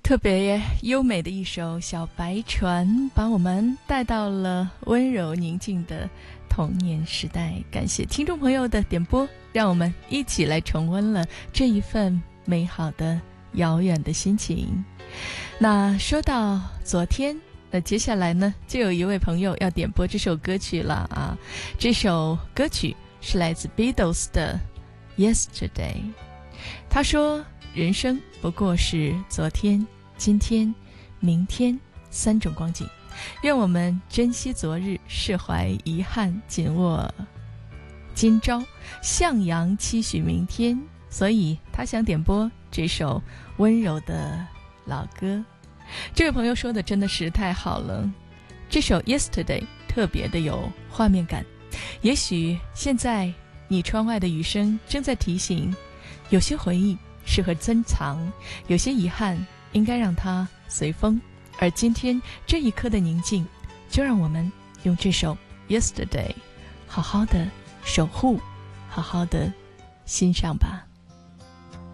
特别优美的一首小白船，把我们带到了温柔宁静的童年时代。感谢听众朋友的点播，让我们一起来重温了这一份美好的遥远的心情。那说到昨天，那接下来呢，就有一位朋友要点播这首歌曲了啊！这首歌曲是来自 Beatles 的 Yesterday。 他说，人生不过是昨天、今天、明天3种光景，愿我们珍惜昨日，释怀遗憾，紧握今朝，向阳期许明天。所以他想点播这首温柔的老歌。这位朋友说的真的是太好了，这首 Yesterday 特别的有画面感。也许现在你窗外的雨声正在提醒，有些回忆适合珍藏，有些遗憾应该让它随风。而今天这一刻的宁静，就让我们用这首 Yesterday 好好的守护，好好的欣赏吧。